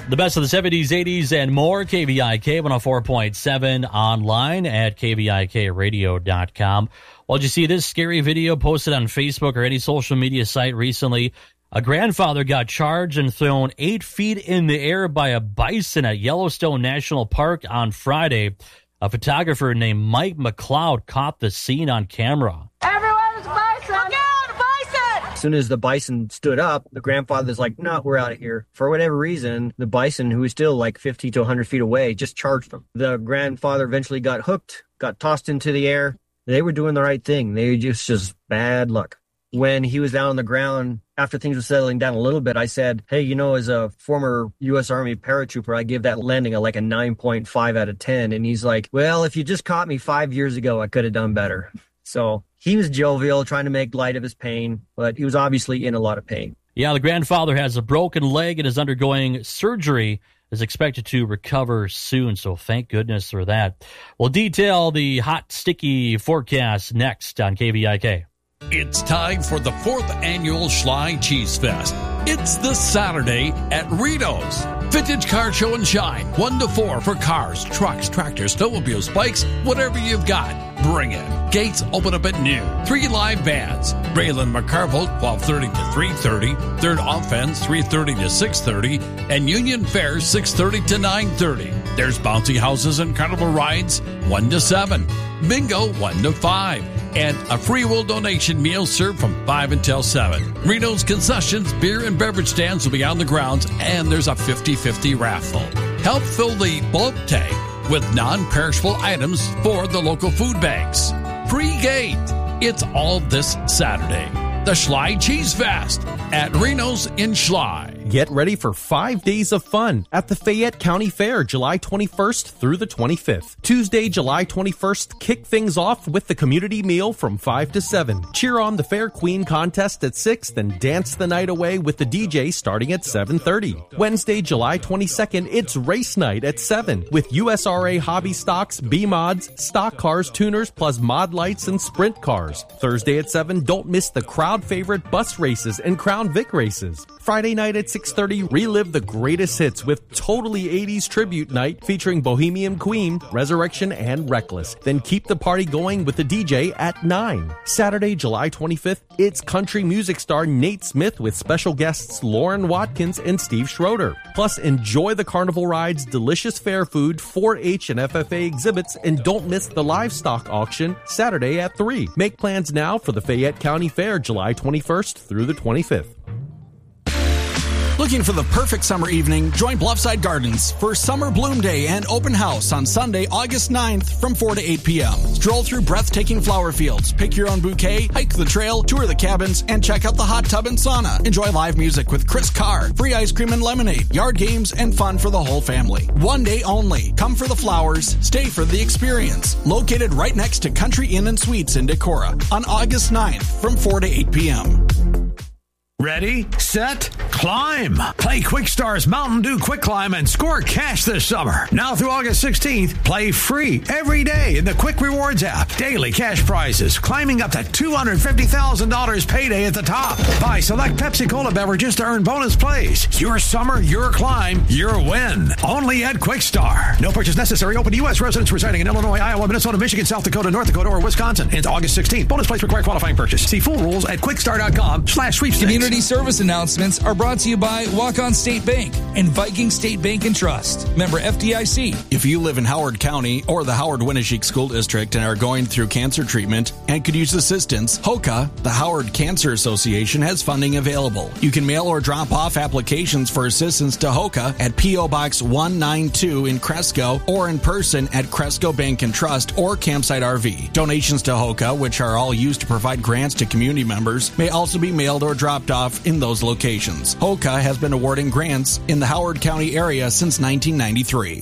The best of the 70s, 80s, and more. KVIK 104.7 online at KVIKradio.com. Well, did you see this scary video posted on Facebook or any social media site recently? A grandfather got charged and thrown 8 feet in the air by a bison at Yellowstone National Park on Friday. A photographer named Mike McLeod caught the scene on camera. Everyone is bison! Look out, a bison! As soon as the bison stood up, the grandfather's like, no, we're out of here. For whatever reason, the bison, who was still like 50 to 100 feet away, just charged him. The grandfather eventually got hooked, got tossed into the air. They were doing the right thing. They just bad luck. When he was down on the ground, after things were settling down a little bit, I said, hey, you know, as a former U.S. Army paratrooper, I give that landing a 9.5 out of 10. And he's like, well, if you just caught me 5 years ago, I could have done better. So he was jovial, trying to make light of his pain, but he was obviously in a lot of pain. Yeah, the grandfather has a broken leg and is undergoing surgery, is expected to recover soon, so thank goodness for that. We'll detail the hot, sticky forecast next on KVIK. It's time for the 4th annual Schley Cheese Fest. It's this Saturday at Reno's. Vintage Car Show and Shine, 1 to 4 for cars, trucks, tractors, snowmobiles, bikes, whatever you've got. Bring it. Gates open up at noon. 3 live bands. Raylan McCarville, 12:30 to 3:30. Third Offense, 3:30 to 6:30. And Union Fair, 6:30 to 9:30. There's bouncy houses and carnival rides, 1 to 7. Bingo, 1 to 5. And a free will donation meal served from 5 until 7. Reno's concessions, beer and beverage stands will be on the grounds, and there's a 50-50 raffle. Help fill the bulk tank with non-perishable items for the local food banks. Free gate. It's all this Saturday. The Schley Cheese Fest at Reno's in Schley. Get ready for 5 days of fun at the Fayette County Fair, July 21st through the 25th. Tuesday, July 21st, kick things off with the community meal from 5 to 7. Cheer on the Fair Queen contest at 6, then dance the night away with the DJ starting at 7:30. Wednesday, July 22nd, it's race night at 7 with USRA hobby stocks, B-mods, stock cars, tuners, plus mod lights and sprint cars. Thursday at 7, don't miss the crowd favorite bus races and Crown Vic races. Friday night at 6:30, relive the greatest hits with Totally 80s Tribute Night featuring Bohemian Queen, Resurrection, and Reckless. Then keep the party going with the DJ at 9. Saturday, July 25th, it's country music star Nate Smith with special guests Lauren Watkins and Steve Schroeder. Plus, enjoy the carnival rides, delicious fair food, 4-H and FFA exhibits, and don't miss the livestock auction Saturday at 3. Make plans now for the Fayette County Fair, July 21st through the 25th. Looking for the perfect summer evening? Join Bluffside Gardens for Summer Bloom Day and Open House on Sunday, August 9th from 4 to 8 p.m. Stroll through breathtaking flower fields, pick your own bouquet, hike the trail, tour the cabins, and check out the hot tub and sauna. Enjoy live music with Chris Carr, free ice cream and lemonade, yard games, and fun for the whole family. 1 day only. Come for the flowers, stay for the experience. Located right next to Country Inn and Suites in Decorah on August 9th from 4 to 8 p.m. Ready, set, climb. Play Quickstar's Mountain Dew Quick Climb and score cash this summer. Now through August 16th, play free every day in the Quick Rewards app. Daily cash prizes climbing up to $250,000 payday at the top. Buy select Pepsi Cola beverages to earn bonus plays. Your summer, your climb, your win. Only at Quickstar. No purchase necessary. Open to U.S. residents residing in Illinois, Iowa, Minnesota, Michigan, South Dakota, North Dakota, or Wisconsin. Ends August 16th. Bonus plays require qualifying purchase. See full rules at quickstar.com/sweepstakes. Community service announcements are brought to you by Walk-On State Bank and Viking State Bank and Trust. Member FDIC. If you live in Howard County or the Howard-Winneshiek School District and are going through cancer treatment and could use assistance, HOCA, the Howard Cancer Association, has funding available. You can mail or drop off applications for assistance to HOCA at P.O. Box 192 in Cresco or in person at Cresco Bank and Trust or Campsite RV. Donations to HOCA, which are all used to provide grants to community members, may also be mailed or dropped off in those locations. HOCA has been awarding grants in the Howard County area since 1993.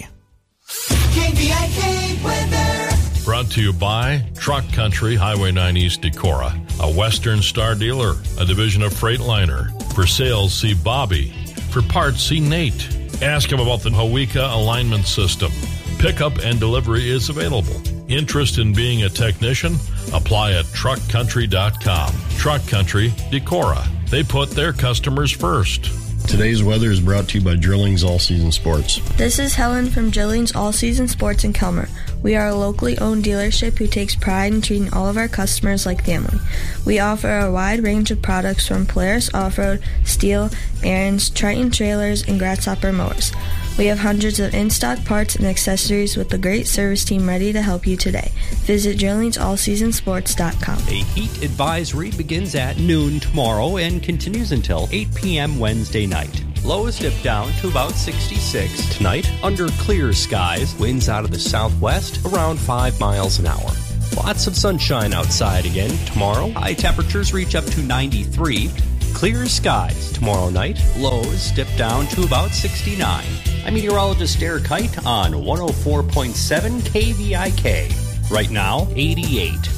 KVIK weather. Brought to you by Truck Country, Highway 9 East Decorah, a Western Star dealer, a division of Freightliner. For sales, see Bobby. For parts, see Nate. Ask him about the Hawika alignment system. Pickup and delivery is available. Interest in being a technician? Apply at truckcountry.com. Truck Country, Decorah. They put their customers first. Today's weather is brought to you by Drillings All Season Sports. This is Helen from Drillings All Season Sports in Kelmer. We are a locally owned dealership who takes pride in treating all of our customers like family. We offer a wide range of products from Polaris Off-Road, Steel, Aaron's, Triton trailers, and Grasshopper mowers. We have hundreds of in-stock parts and accessories with a great service team ready to help you today. Visit DrillingsAllSeasonSports.com. A heat advisory begins at noon tomorrow and continues until 8 p.m. Wednesday night. Lows dip down to about 66 tonight under clear skies. Winds out of the southwest around 5 miles an hour. Lots of sunshine outside again tomorrow. High temperatures reach up to 93. Clear skies tomorrow night. Lows dip down to about 69. I'm meteorologist Derek Kite on 104.7 KVIK. Right now, 88.